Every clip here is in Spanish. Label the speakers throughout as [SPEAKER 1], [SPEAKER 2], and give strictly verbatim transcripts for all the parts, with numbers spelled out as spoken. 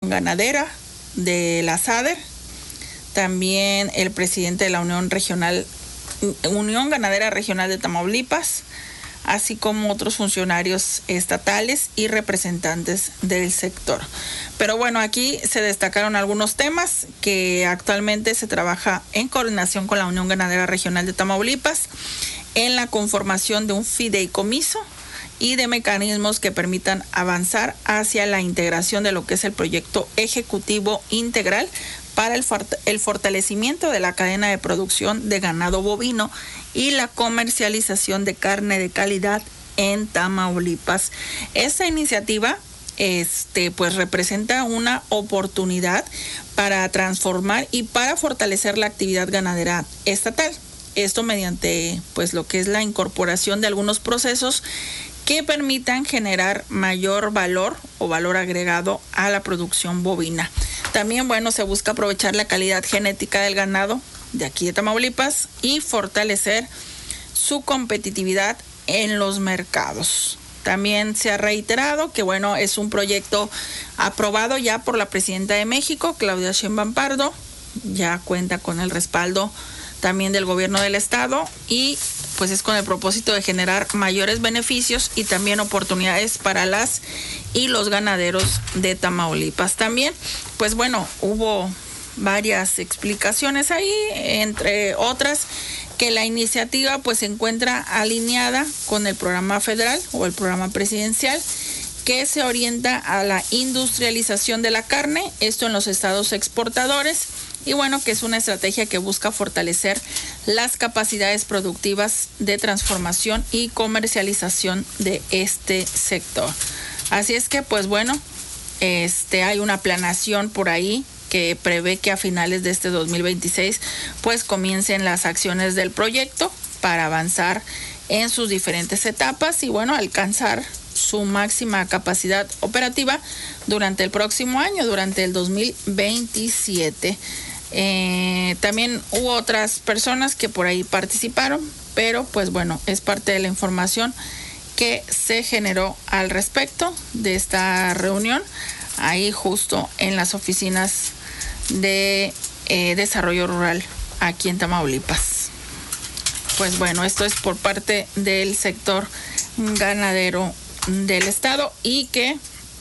[SPEAKER 1] Ganadera de la SADER, también el presidente de la Unión Regional, Unión Ganadera Regional de Tamaulipas, así como otros funcionarios estatales y representantes del sector. Pero bueno, aquí se destacaron algunos temas que actualmente se trabaja en coordinación con la Unión Ganadera Regional de Tamaulipas en la conformación de un fideicomiso y de mecanismos que permitan avanzar hacia la integración de lo que es el proyecto ejecutivo integral para el, fort- el fortalecimiento de la cadena de producción de ganado bovino y la comercialización de carne de calidad en Tamaulipas. Esta iniciativa este, pues representa una oportunidad para transformar y para fortalecer la actividad ganadera estatal. Esto mediante pues lo que es la incorporación de algunos procesos que permitan generar mayor valor o valor agregado a la producción bovina. También, bueno, se busca aprovechar la calidad genética del ganado de aquí de Tamaulipas y fortalecer su competitividad en los mercados. También se ha reiterado que, bueno, es un proyecto aprobado ya por la presidenta de México, Claudia Sheinbaum Pardo, ya cuenta con el respaldo también del gobierno del estado y pues es con el propósito de generar mayores beneficios y también oportunidades para las y los ganaderos de Tamaulipas. También, pues bueno, hubo varias explicaciones ahí, entre otras, que la iniciativa pues se encuentra alineada con el programa federal o el programa presidencial que se orienta a la industrialización de la carne, esto en los estados exportadores, y bueno, que es una estrategia que busca fortalecer las capacidades productivas de transformación y comercialización de este sector. Así es que, pues bueno, este hay una planeación por ahí que prevé que a finales de este dos mil veintiséis pues comiencen las acciones del proyecto para avanzar en sus diferentes etapas y bueno, alcanzar su máxima capacidad operativa durante el próximo año, durante el dos mil veintisiete. Eh, también hubo otras personas que por ahí participaron, pero pues bueno, es parte de la información que se generó al respecto de esta reunión, ahí justo en las oficinas de eh, desarrollo rural aquí en Tamaulipas. Pues bueno, esto es por parte del sector ganadero del estado y que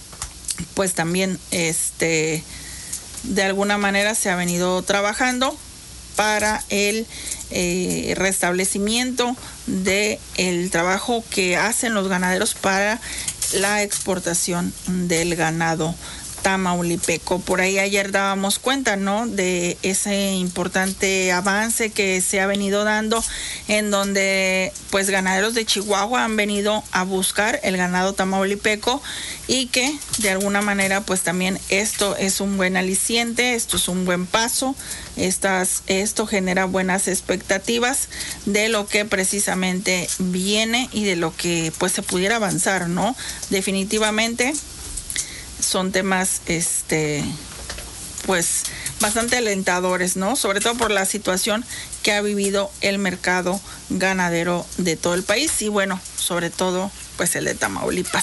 [SPEAKER 1] pues también este de alguna manera se ha venido trabajando para el eh, restablecimiento de el trabajo que hacen los ganaderos para la exportación del ganado tamaulipeco. Por ahí ayer dábamos cuenta, ¿no?, de ese importante avance que se ha venido dando, en donde pues ganaderos de Chihuahua han venido a buscar el ganado tamaulipeco y que de alguna manera pues también esto es un buen aliciente, esto es un buen paso, estas, esto genera buenas expectativas de lo que precisamente viene y de lo que pues se pudiera avanzar, ¿no? Definitivamente son temas este pues bastante alentadores, ¿no? Sobre todo por la situación que ha vivido el mercado ganadero de todo el país y bueno, sobre todo pues el de Tamaulipas.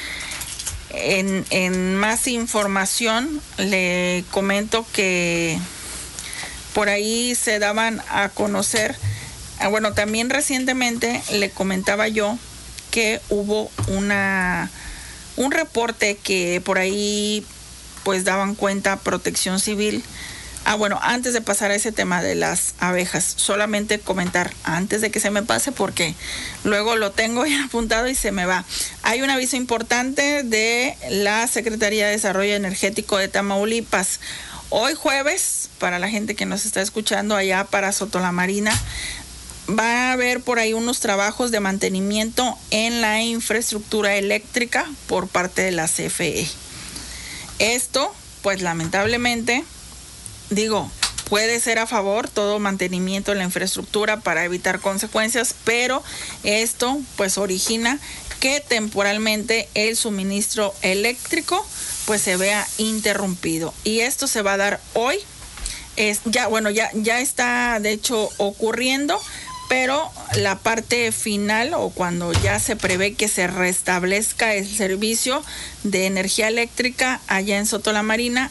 [SPEAKER 1] En, en más información le comento que por ahí se daban a conocer, bueno, también recientemente le comentaba yo que hubo una un reporte que por ahí pues daban cuenta Protección Civil. Ah, bueno, antes de pasar a ese tema de las abejas, solamente comentar antes de que se me pase porque luego lo tengo ya apuntado y se me va. Hay un aviso importante de la Secretaría de Desarrollo Energético de Tamaulipas. Hoy jueves, para la gente que nos está escuchando allá para Sotolamarina, va a haber por ahí unos trabajos de mantenimiento en la infraestructura eléctrica por parte de la C F E. Esto, pues lamentablemente, digo, puede ser a favor todo mantenimiento en la infraestructura para evitar consecuencias, pero esto pues origina que temporalmente el suministro eléctrico pues se vea interrumpido. Y esto se va a dar hoy. Es ya, bueno, ya, ya está de hecho ocurriendo, pero la parte final o cuando ya se prevé que se restablezca el servicio de energía eléctrica allá en Sotolamarina